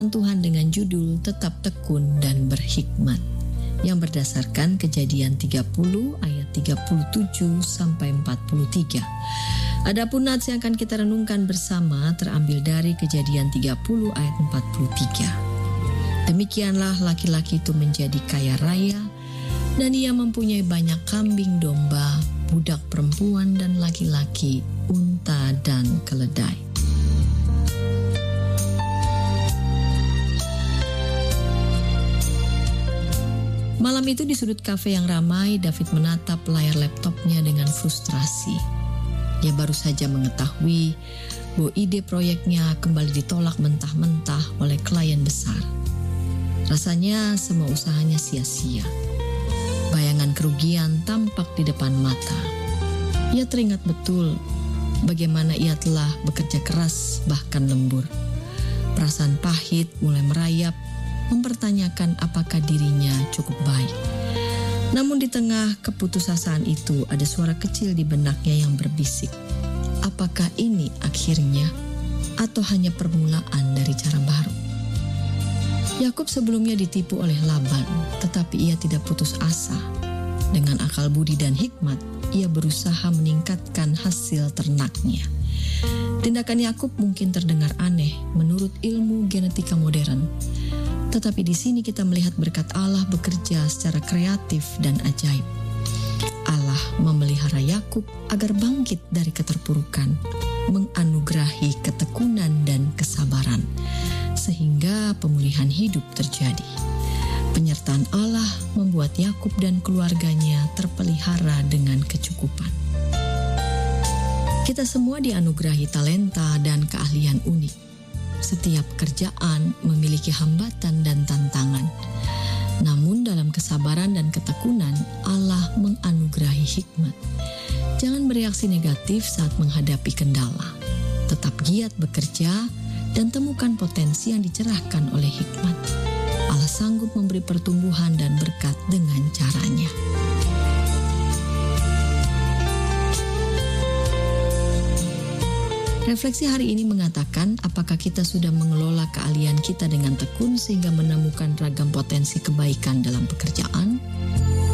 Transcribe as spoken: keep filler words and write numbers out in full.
Tuhan dengan judul Tetap Tekun dan Berhikmat yang berdasarkan Kejadian tiga puluh ayat tiga puluh tujuh sampai empat puluh tiga. Adapun nats yang akan kita renungkan bersama terambil dari Kejadian tiga puluh ayat empat puluh tiga. Demikianlah laki-laki itu menjadi kaya raya dan ia mempunyai banyak kambing domba, budak perempuan dan laki-laki, unta dan keledai. Malam itu di sudut kafe yang ramai, David menatap layar laptopnya dengan frustrasi. Dia baru saja mengetahui bahwa ide proyeknya kembali ditolak mentah-mentah oleh klien besar. Rasanya semua usahanya sia-sia. Bayangan kerugian tampak di depan mata. Ia teringat betul bagaimana ia telah bekerja keras bahkan lembur. Perasaan pahit mulai merayap, mempertanyakan apakah dirinya cukup baik. Namun di tengah keputusasaan itu ada suara kecil di benaknya yang berbisik. Apakah ini akhirnya atau hanya permulaan dari cara baru? Yakub sebelumnya ditipu oleh Laban, tetapi ia tidak putus asa. Dengan akal budi dan hikmat, ia berusaha meningkatkan hasil ternaknya. Tindakan Yakub mungkin terdengar aneh menurut ilmu genetika modern. Tetapi di sini kita melihat berkat Allah bekerja secara kreatif dan ajaib. Allah memelihara Yakub agar bangkit dari keterpurukan, menganugerahi ketekunan dan kesabaran, sehingga pemulihan hidup terjadi. Penyertaan Allah membuat Yakub dan keluarganya terpelihara dengan kecukupan. Kita semua dianugerahi talenta dan keahlian unik. Setiap pekerjaan memiliki hambatan dan tantangan. Namun dalam kesabaran dan ketekunan, Allah menganugerahi hikmat. Jangan bereaksi negatif saat menghadapi kendala. Tetap giat bekerja dan temukan potensi yang dicerahkan oleh hikmat. Allah sanggup memberi pertumbuhan dan berkat dengan caranya. Refleksi hari ini mengatakan, apakah kita sudah mengelola keahlian kita dengan tekun sehingga menemukan ragam potensi kebaikan dalam pekerjaan?